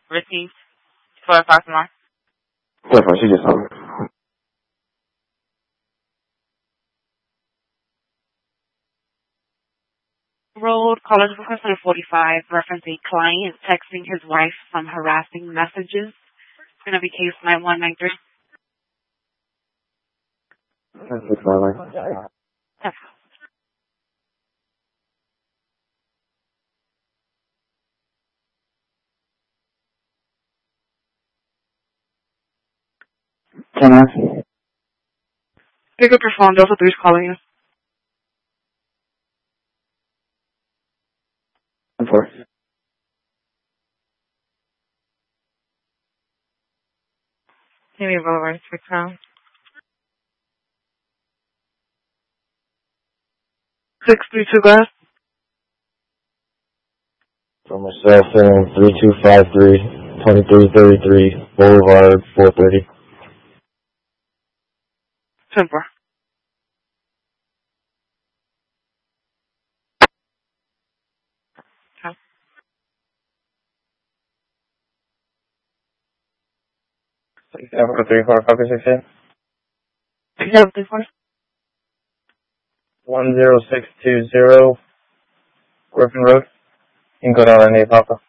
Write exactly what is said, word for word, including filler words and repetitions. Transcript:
Received. four five nine. four five, she just saw me. Road, caller to forty-five, reference a client texting his wife some harassing messages. It's going to be case nine one nine three. That's my life. Okay. Can I? Pick up your phone. Delta three is calling you. Of course. Give me a Boulevard, six pounds. six three two, go ahead. For myself, in three two five three, twenty-three thirty-three, Boulevard, four thirty. ten four. Okay. Seven three four five six eight. seven three four. One zero six two zero, Griffin Road. You can go down on eight, Papa.